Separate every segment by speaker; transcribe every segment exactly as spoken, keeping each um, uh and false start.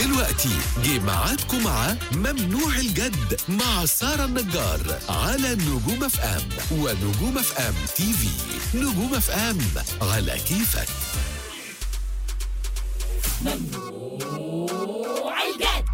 Speaker 1: دلوقتي جه ميعادكم مع ممنوع الجد مع سارة النجار على نجوم اف ام ونجوم اف ام تي في. نجوم اف ام على كيفك.
Speaker 2: ممنوع الجد.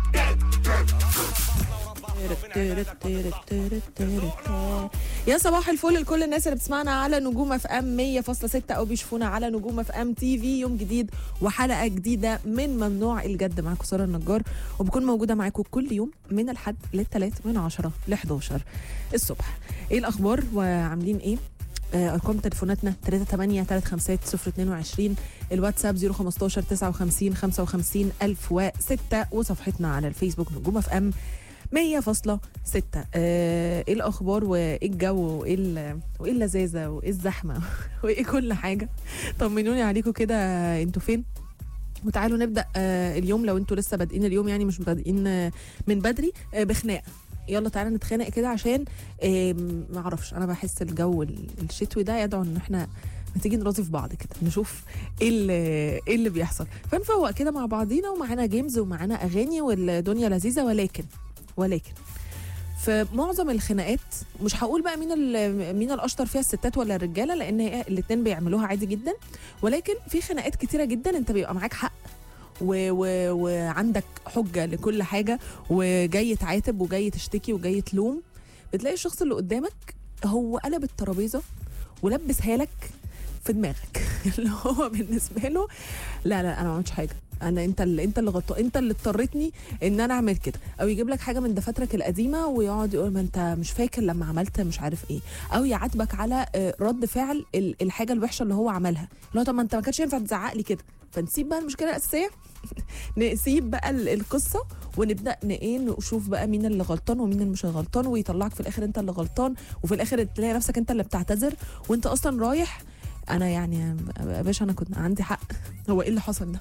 Speaker 3: يا صباح الفل لكل الناس اللي بتسمعنا على نجوم اف ام مية فاصلة ستة او بيشوفونا على نجوم اف ام تي في. يوم جديد وحلقه جديده من ممنوع الجد. معاكم ساره النجار وبكون موجوده معاكم كل يوم من الحد للثلاث من عشرة ل حداشر الصبح. ايه الاخبار وعاملين ايه؟ ارقام تليفوناتنا ثلاثة ثمانية ثلاثة خمسة صفر اثنين وعشرين، الواتساب صفر خمستاشر تسعة وخمسين خمسة وخمسين ألف وستة، وصفحتنا على الفيسبوك نجوم اف ام مية فاصلة ستة. آه، ايه الاخبار وايه الجو وايه وايه اللذاذه وايه الزحمه وايه كل حاجه؟ طمنوني عليكم كده، انتوا فين؟ وتعالوا نبدا آه اليوم لو انتوا لسه بادئين اليوم، يعني مش بادئين آه من بدري آه بخناقه. يلا تعالى نتخانق كده عشان آه ما اعرفش، انا بحس الجو الشتوي ده يدعو ان احنا ما تيجي نراضي في بعض كده، نشوف ايه اللي ايه اللي بيحصل، فنفوق كده مع بعضينا، ومعانا جيمز ومعانا اغاني والدنيا لذيذه. ولكن ولكن في معظم الخناقات، مش هقول بقى مين مين الاشطر فيها، الستات ولا الرجاله، لان هي الاثنين بيعملوها عادي جدا. ولكن في خناقات كتيره جدا انت بيبقى معاك حق و و وعندك حجه لكل حاجه، وجاي تعاتب وجاي تشتكي وجاي تلوم، بتلاقي الشخص اللي قدامك هو قلب الترابيزه ولبسها لك في دماغك اللي هو بالنسبه له لا لا انا ما عملتش حاجه، انا انت اللي انت اللي غلطان، انت اللي اضطرتني ان انا اعمل كده. او يجيب لك حاجه من دفاترك القديمه ويقعد يقول ما انت مش فاكر لما عملت مش عارف ايه، او يعاتبك على رد فعل الحاجه الوحشه اللي هو عملها، اللي هو طب ما انت ما كانش ينفع تزعق لي كده. فنسيب بقى المشكله الاساسيه نسيب بقى القصه ونبدا ايه نشوف بقى مين اللي غلطان ومين اللي مش غلطان، ويطلعك في الاخر انت اللي غلطان، وفي الاخر تلاقي نفسك انت اللي بتعتذر وانت اصلا رايح انا يعني يا باشا انا كنت عندي حق. هو ايه اللي حصل ده؟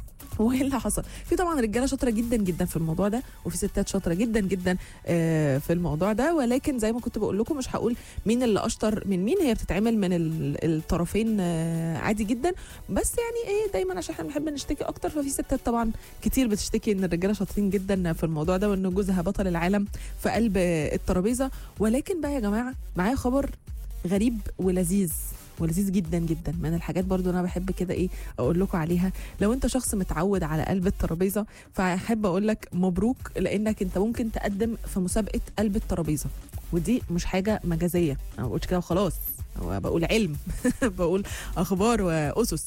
Speaker 3: هو ايه اللي حصل؟ في طبعا رجاله شاطره جدا جدا في الموضوع ده، وفي ستات شاطره جدا جدا في الموضوع ده. ولكن زي ما كنت بقول لكم مش هقول مين اللي اشطر من مين، هي بتتعمل من الطرفين عادي جدا. بس يعني ايه دايما عشان احنا بنحب نشتكي اكتر، ففي ستات طبعا كتير بتشتكي ان الرجاله شاطرين جدا في الموضوع ده، وان جوزها بطل العالم في قلب الترابيزه. ولكن بقى يا جماعه معايا خبر غريب ولذيذ ولذيذ جدا جدا، من الحاجات برضو انا بحب كده ايه اقول لكم عليها. لو انت شخص متعود على قلب الترابيزه، فاحب اقول لك مبروك، لانك انت ممكن تقدم في مسابقه قلب الترابيزه، ودي مش حاجه مجازيه، انا ما بقولش كده وخلاص، بقول علم بقول اخبار واسس.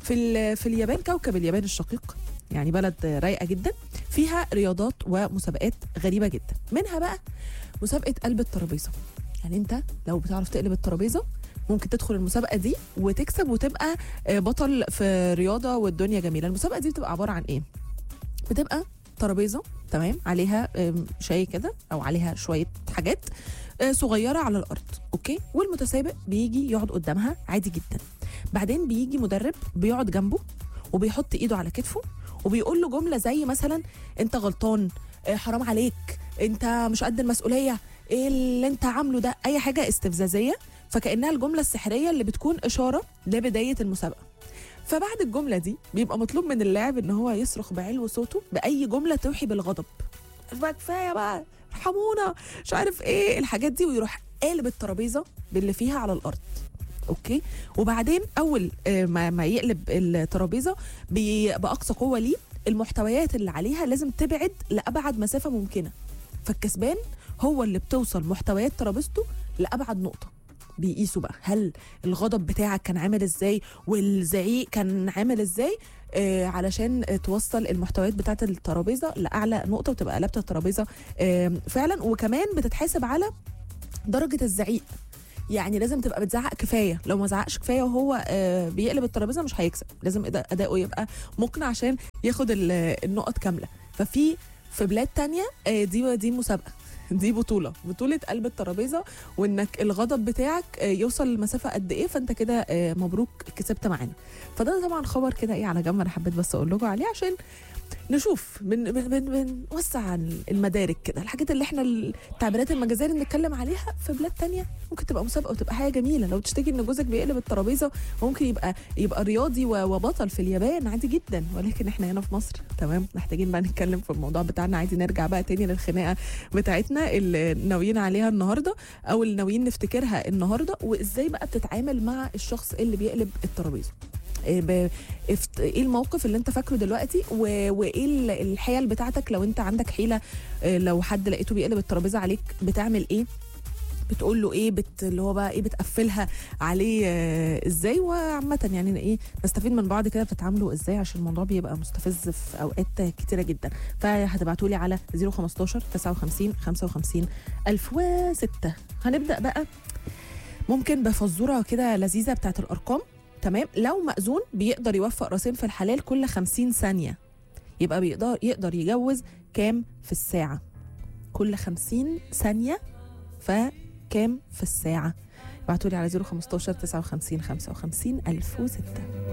Speaker 3: في في اليابان، كوكب اليابان الشقيق، يعني بلد رايقه جدا، فيها رياضات ومسابقات غريبه جدا، منها بقى مسابقه قلب الترابيزه. يعني انت لو بتعرف تقلب الترابيزه ممكن تدخل المسابقه دي وتكسب وتبقى بطل في رياضه والدنيا جميله. المسابقه دي بتبقى عباره عن ايه؟ بتبقى ترابيزه تمام، عليها شاي كده او عليها شويه حاجات صغيره على الارض، اوكي، والمتسابق بيجي يقعد قدامها عادي جدا. بعدين بيجي مدرب بيقعد جنبه وبيحط ايده على كتفه وبيقول له جمله زي مثلا انت غلطان، حرام عليك، انت مش قد المسؤوليه، ايه اللي انت عامله ده، اي حاجه استفزازيه، فكأنها الجملة السحرية اللي بتكون إشارة لبداية المسابقة. فبعد الجملة دي بيبقى مطلوب من اللاعب إن هو يصرخ بعلو صوته بأي جملة توحي بالغضب، بقى كفاية بقى ارحمونا مش عارف إيه الحاجات دي، ويروح قالب الترابيزة باللي فيها على الأرض، أوكي. وبعدين أول ما, ما يقلب الترابيزة بأقصى قوة ليه، المحتويات اللي عليها لازم تبعد لأبعد مسافة ممكنة، فالكسبان هو اللي بتوصل محتويات ترابيزته لأبعد نقطة. بيقيسوا بقى هل الغضب بتاعك كان عامل ازاي والزعيق كان عامل ازاي، آه علشان آه توصل المحتويات بتاعت الترابيزه لاعلى نقطه وتبقى قلبت الترابيزه آه فعلا. وكمان بتتحاسب على درجه الزعيق، يعني لازم تبقى بتزعق كفايه، لو ما زعقش كفايه وهو آه بيقلب الترابيزه مش هيكسب، لازم اداؤه يبقى مقنع عشان ياخد النقط كامله. ففي في بلاد تانية آه دي دي مسابقه، دي بطولة بطولة قلب الترابيزة، وانك الغضب بتاعك يوصل لمسافة قد ايه، فانت كده مبروك كسبت معانا. فده طبعا خبر كده ايه على جنب، انا حبيت بس اقول لكم عليه عشان نشوف بن بن بن بنوسع عن المدارك كده، الحاجات اللي احنا التعبيرات المجازيه اللي بنتكلم عليها في بلاد تانية ممكن تبقى مسابقه وتبقى حاجه جميله. لو تشتكي ان جوزك بيقلب الترابيزه ممكن يبقى يبقى رياضي وبطل في اليابان عادي جدا، ولكن احنا هنا في مصر تمام محتاجين بقى نتكلم في الموضوع بتاعنا. عايزين نرجع بقى تاني للخناقه بتاعتنا اللي ناويين عليها النهارده او اللي ناويين نفتكرها النهارده، وازاي بقى بتتعامل مع الشخص اللي بيقلب الترابيزه. ايه الموقف اللي انت فاكره دلوقتي وايه الحيل بتاعتك لو انت عندك حيله، لو حد لقيته بيقلب الترابيزه عليك بتعمل ايه؟ بتقول له ايه؟ بت اللي هو بقى ايه بتقفلها عليه آه ازاي؟ وعامه يعني ايه نستفيد من بعض كده بتتعاملوا ازاي، عشان الموضوع بيبقى مستفز في اوقات كتيره جدا. فهتبعتوا لي على صفر خمستاشر تسعة وخمسين خمسة وخمسين ألف وستة. هنبدا بقى ممكن بفزوره كده لذيذه بتاعت الارقام. تمام، لو مأذون بيقدر يوفق راسين في الحلال كل خمسين ثانية، يبقى بيقدر يقدر يجوز كام في الساعة؟ كل خمسين ثانية فكام في الساعة؟ ابعتولي على صفر خمستاشر تسعة وخمسين خمسة وخمسين ألف وستة.